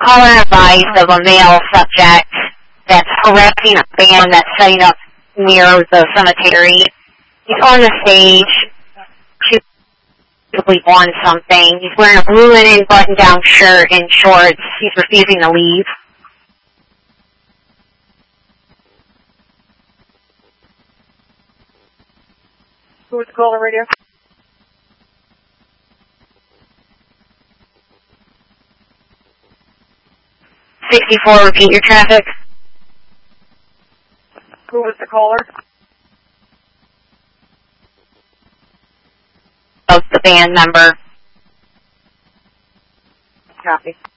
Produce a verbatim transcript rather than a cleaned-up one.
Caller advised of a male subject that's harassing a band that's setting up near the cemetery. He's on the stage, possibly on something. He's wearing a blue linen button-down shirt and shorts. He's refusing to leave. Who was the caller radio? sixty-four, repeat your traffic. Who was the caller? Of the band member. Copy.